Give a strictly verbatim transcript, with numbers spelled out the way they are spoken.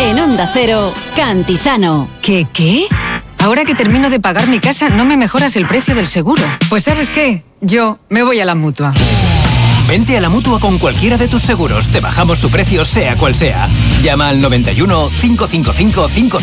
En Onda Cero, Cantizano. ¿Qué, qué? Ahora que termino de pagar mi casa, ¿no me mejoras el precio del seguro? Pues ¿sabes qué? Yo me voy a la Mutua. Vente a la Mutua con cualquiera de tus seguros. Te bajamos su precio, sea cual sea. Llama al noventa y uno, cinco cinco cinco, cinco